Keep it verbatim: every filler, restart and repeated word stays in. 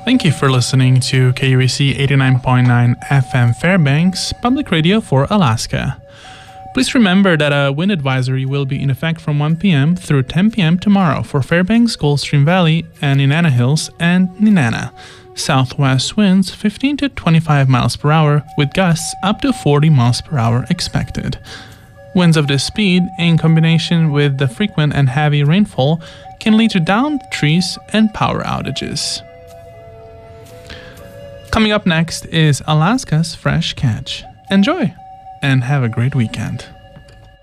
Thank you for listening to K U A C eighty-nine point nine F M Fairbanks, public radio for Alaska. Please remember that a wind advisory will be in effect from one p.m. through ten p.m. tomorrow for Fairbanks, Coldstream Valley, and Nenana Hills and Nenana. Southwest winds fifteen to twenty-five miles per hour with gusts up to forty miles per hour expected. Winds of this speed, in combination with the frequent and heavy rainfall, can lead to downed trees and power outages. Coming up next is Alaska's Fresh Catch. Enjoy and have a great weekend.